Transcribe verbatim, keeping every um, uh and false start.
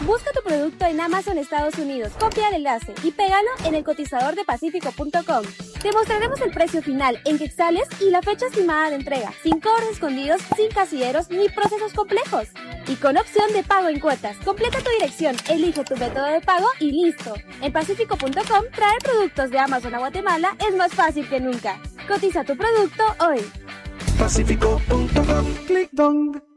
Busca tu producto en Amazon Estados Unidos, copia el enlace y pégalo en el cotizador de pacífico punto com. Te mostraremos el precio final en quetzales y la fecha estimada de entrega, sin cobros escondidos, sin casilleros ni procesos complejos. Y con opción de pago en cuotas. Completa tu dirección, elige tu método de pago y listo. En pacífico punto com, traer productos de Amazon a Guatemala es más fácil que nunca. Cotiza tu producto hoy. pacífico punto com. Click dong.